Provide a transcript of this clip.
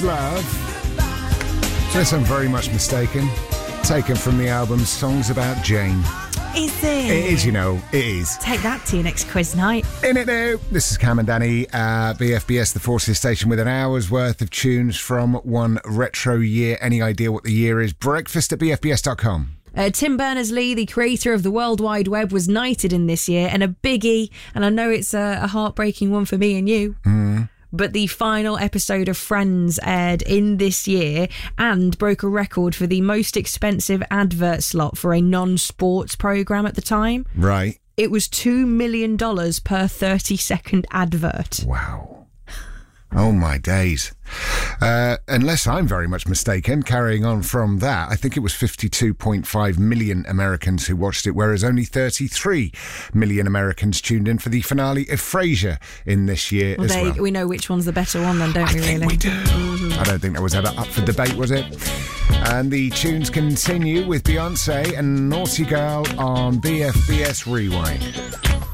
Love. So this I'm very much mistaken. Taken from the album Songs About Jane. Is it? It is, you know, it is. Take that to your next quiz night. In it now. This is Cam and Danny, BFBS, the Forces Station, with an hour's worth of tunes from one retro year. Any idea what the year is? Breakfast at BFBS.com. Tim Berners-Lee, the creator of the World Wide Web, was knighted in this year, and a biggie, and I know it's a heartbreaking one for me and you, but the final episode of Friends aired in this year and broke a record for the most expensive advert slot for a non-sports programme at the time. Right. It was $2 million per 30-second advert. Wow. Oh, my days. Unless I'm very much mistaken, carrying on from that, I think it was 52.5 million Americans who watched it, whereas only 33 million Americans tuned in for the finale of Frasier in this year as well. We know which one's the better one then, don't we, really? We do. I don't think that was ever up for debate, was it? And the tunes continue with Beyonce and Naughty Girl on BFBS Rewind.